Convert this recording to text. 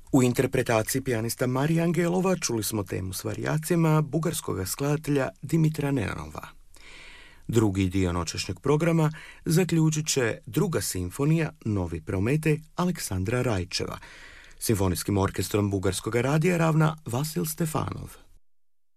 U interpretaciji pijanista Marija Angelova čuli smo temu s varijacijama bugarskog skladatelja Dimitra Nenova. Drugi dio noćašnjeg programa zaključit će druga simfonija Novi Prometej Aleksandra Rajčeva. Simfonijskim orkestrom Bugarskog radija ravna Vasil Stefanov.